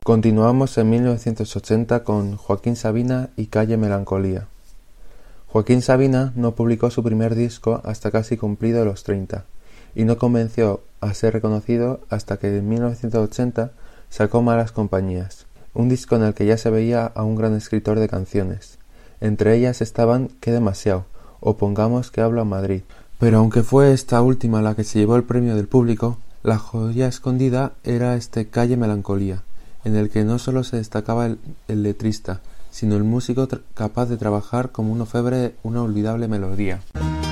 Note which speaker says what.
Speaker 1: Continuamos en 1980 con Joaquín Sabina y Calle Melancolía. Joaquín Sabina no publicó su primer disco hasta casi cumplido los 30 y no convenció a ser reconocido hasta que en 1980 sacó Malas Compañías, un disco en el que ya se veía a un gran escritor de canciones. Entre ellas estaban Qué demasiado o Pongamos que hablo a Madrid. Pero aunque fue esta última la que se llevó el premio del público, la joya escondida era este Calle Melancolía, en el que no solo se destacaba el letrista, sino el músico capaz de trabajar como un orfebre una olvidable melodía.